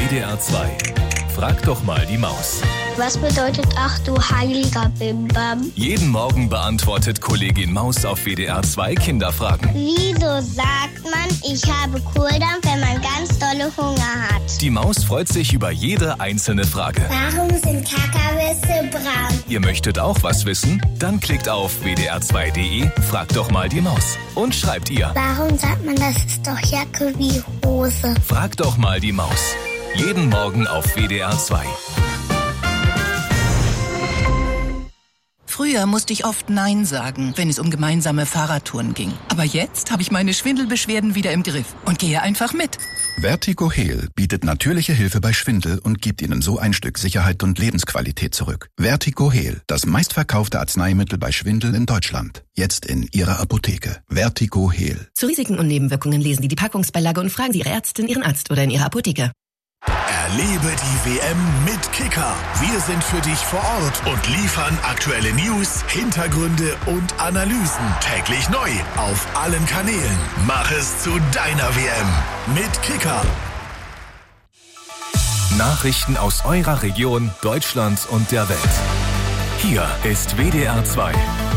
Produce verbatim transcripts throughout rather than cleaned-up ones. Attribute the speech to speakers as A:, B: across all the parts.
A: D R zwei. Frag doch mal die Maus.
B: Was bedeutet ach du heiliger Bimbam?
A: Jeden Morgen beantwortet Kollegin Maus auf W D R zwei Kinderfragen.
B: Wieso sagt man, ich habe Kohldampf, wenn man ganz dolle Hunger hat?
A: Die Maus freut sich über jede einzelne Frage.
B: Warum sind Kakawisse braun?
A: Ihr möchtet auch was wissen? Dann klickt auf w d r zwei punkt d e, fragt doch mal die Maus und schreibt ihr.
B: Warum sagt man, das ist doch Jacke wie Hose?
A: Fragt doch mal die Maus. Jeden Morgen auf W D R zwei.
C: Früher musste ich oft Nein sagen, wenn es um gemeinsame Fahrradtouren ging. Aber jetzt habe ich meine Schwindelbeschwerden wieder im Griff und gehe einfach mit.
D: Vertigo Heal bietet natürliche Hilfe bei Schwindel und gibt Ihnen so ein Stück Sicherheit und Lebensqualität zurück. Vertigo Heal, das meistverkaufte Arzneimittel bei Schwindel in Deutschland. Jetzt in Ihrer Apotheke. Vertigo Heal.
E: Zu Risiken und Nebenwirkungen lesen Sie die Packungsbeilage und fragen Sie Ihre Ärztin, Ihren Arzt oder in Ihrer Apotheke.
F: Erlebe die W M mit Kicker. Wir sind für dich vor Ort und liefern aktuelle News, Hintergründe und Analysen täglich neu auf allen Kanälen. Mach es zu deiner W M mit Kicker.
A: Nachrichten aus eurer Region, Deutschland und der Welt. Hier ist W D R zwei.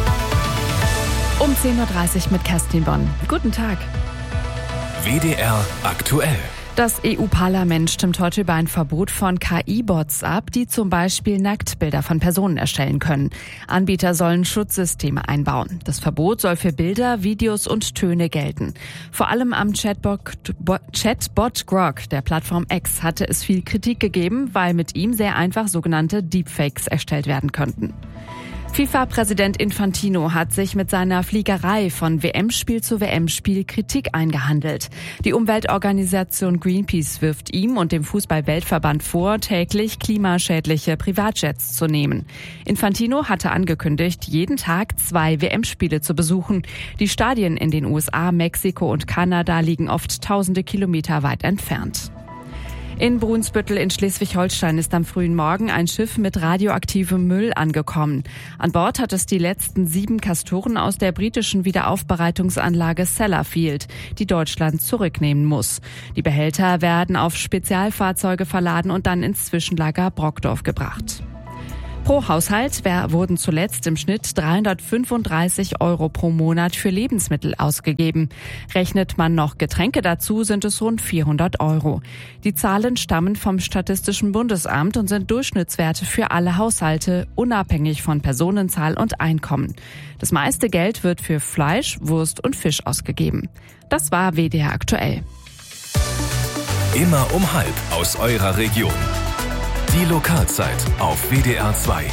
G: Um zehn Uhr dreißig mit Kerstin Bonn. Guten Tag.
A: W D R aktuell.
G: Das E U-Parlament stimmt heute über ein Verbot von K I-Bots ab, die zum Beispiel Nacktbilder von Personen erstellen können. Anbieter sollen Schutzsysteme einbauen. Das Verbot soll für Bilder, Videos und Töne gelten. Vor allem am Chatbot, Chatbot Grok der Plattform X hatte es viel Kritik gegeben, weil mit ihm sehr einfach sogenannte Deepfakes erstellt werden könnten. FIFA-Präsident Infantino hat sich mit seiner Fliegerei von W M-Spiel zu W M-Spiel Kritik eingehandelt. Die Umweltorganisation Greenpeace wirft ihm und dem Fußball-Weltverband vor, täglich klimaschädliche Privatjets zu nehmen. Infantino hatte angekündigt, jeden Tag zwei W M-Spiele zu besuchen. Die Stadien in den U S A, Mexiko und Kanada liegen oft tausende Kilometer weit entfernt. In Brunsbüttel in Schleswig-Holstein ist am frühen Morgen ein Schiff mit radioaktivem Müll angekommen. An Bord hat es die letzten sieben Castoren aus der britischen Wiederaufbereitungsanlage Sellafield, die Deutschland zurücknehmen muss. Die Behälter werden auf Spezialfahrzeuge verladen und dann ins Zwischenlager Brockdorf gebracht. Pro Haushalt wurden zuletzt im Schnitt dreihundertfünfunddreißig Euro pro Monat für Lebensmittel ausgegeben. Rechnet man noch Getränke dazu, sind es rund vierhundert Euro. Die Zahlen stammen vom Statistischen Bundesamt und sind Durchschnittswerte für alle Haushalte, unabhängig von Personenzahl und Einkommen. Das meiste Geld wird für Fleisch, Wurst und Fisch ausgegeben. Das war W D R aktuell.
A: Immer um halb aus eurer Region. Die Lokalzeit auf W D R zwei.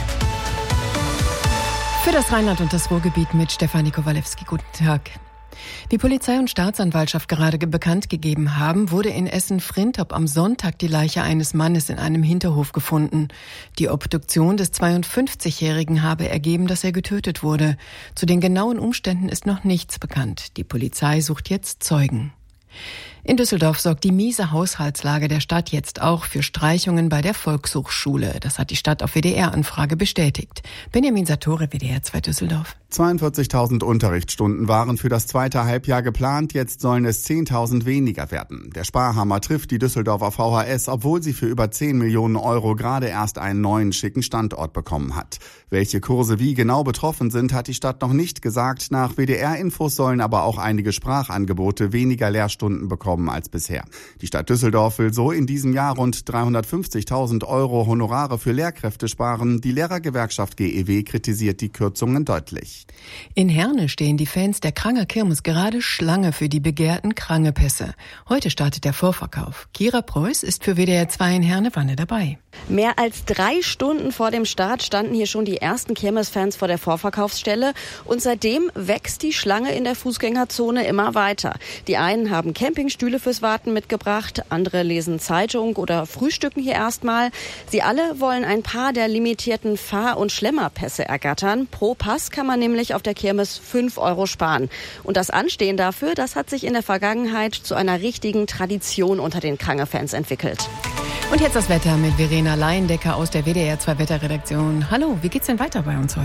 H: Für das Rheinland und das Ruhrgebiet mit Stefanie Kowalewski. Guten Tag. Wie Polizei und Staatsanwaltschaft gerade bekannt gegeben haben, wurde in Essen-Frinthop am Sonntag die Leiche eines Mannes in einem Hinterhof gefunden. Die Obduktion des zweiundfünfzigjährigen habe ergeben, dass er getötet wurde. Zu den genauen Umständen ist noch nichts bekannt. Die Polizei sucht jetzt Zeugen. In Düsseldorf sorgt die miese Haushaltslage der Stadt jetzt auch für Streichungen bei der Volkshochschule. Das hat die Stadt auf W D R-Anfrage bestätigt. Benjamin Sartore, W D R zwei Düsseldorf.
I: zweiundvierzigtausend Unterrichtsstunden waren für das zweite Halbjahr geplant, jetzt sollen es zehntausend weniger werden. Der Sparhammer trifft die Düsseldorfer V H S, obwohl sie für über zehn Millionen Euro gerade erst einen neuen schicken Standort bekommen hat. Welche Kurse wie genau betroffen sind, hat die Stadt noch nicht gesagt. Nach W D R-Infos sollen aber auch einige Sprachangebote weniger Lehrstunden bekommen als bisher. Die Stadt Düsseldorf will so in diesem Jahr rund dreihundertfünfzigtausend Euro Honorare für Lehrkräfte sparen. Die Lehrergewerkschaft G E W kritisiert die Kürzungen deutlich.
H: In Herne stehen die Fans der Kranger Kirmes gerade Schlange für die begehrten Krangepässe. Heute startet der Vorverkauf. Kira Preuß ist für W D R zwei in Herne-Wanne dabei.
J: Mehr als drei Stunden vor dem Start standen hier schon die ersten Kirmesfans vor der Vorverkaufsstelle. Und seitdem wächst die Schlange in der Fußgängerzone immer weiter. Die einen haben Campingstühle fürs Warten mitgebracht, andere lesen Zeitung oder frühstücken hier erstmal. Sie alle wollen ein paar der limitierten Fahr- und Schlemmerpässe ergattern. Pro Pass kann man nämlich auf der Kirmes fünf Euro sparen. Und das Anstehen dafür, das hat sich in der Vergangenheit zu einer richtigen Tradition unter den Krange-Fans entwickelt.
H: Und jetzt das Wetter mit Verena Leindecker aus der W D R zwei Wetterredaktion. Hallo, wie geht's denn weiter bei uns heute?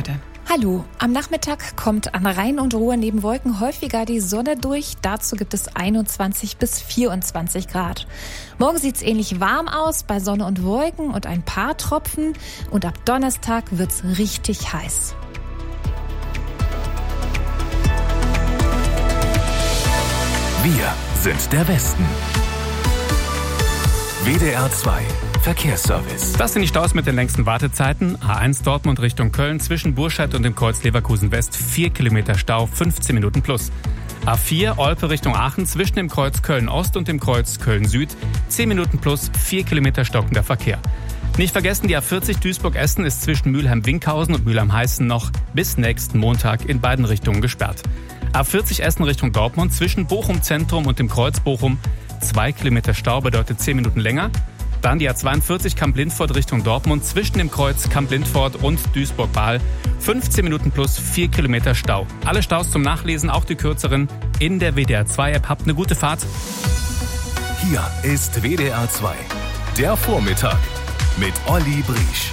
K: Hallo, am Nachmittag kommt an Rhein und Ruhr neben Wolken häufiger die Sonne durch. Dazu gibt es einundzwanzig bis vierundzwanzig Grad. Morgen sieht's ähnlich warm aus, bei Sonne und Wolken und ein paar Tropfen. Und ab Donnerstag wird's richtig heiß.
A: Wir sind der Westen. W D R zwei Verkehrsservice.
L: Das sind die Staus mit den längsten Wartezeiten. A eins Dortmund Richtung Köln zwischen Burscheid und dem Kreuz Leverkusen West vier Kilometer Stau, fünfzehn Minuten plus. A vier Olpe Richtung Aachen zwischen dem Kreuz Köln Ost und dem Kreuz Köln Süd zehn Minuten plus, vier Kilometer stockender Verkehr. Nicht vergessen, die A vierzig Duisburg-Essen ist zwischen Mülheim-Winkhausen und Mülheim-Heißen noch bis nächsten Montag in beiden Richtungen gesperrt. A vierzig Essen Richtung Dortmund zwischen Bochum Zentrum und dem Kreuz Bochum zwei Kilometer Stau bedeutet zehn Minuten länger. Dann die A zweiundvierzig Kamp-Lindfort Richtung Dortmund zwischen dem Kreuz Kamp-Lindfort und Duisburg-Bahl. fünfzehn Minuten plus vier Kilometer Stau. Alle Staus zum Nachlesen, auch die kürzeren, in der W D R zwei App. Habt eine gute Fahrt.
A: Hier ist W D R zwei. Der Vormittag mit Olli Briesch.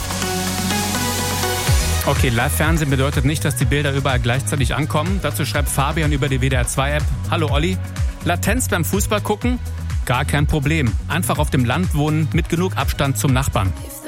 L: Okay, Live-Fernsehen bedeutet nicht, dass die Bilder überall gleichzeitig ankommen. Dazu schreibt Fabian über die W D R zwei App. Hallo Olli. Latenz beim Fußball gucken? Gar kein Problem. Einfach auf dem Land wohnen mit genug Abstand zum Nachbarn.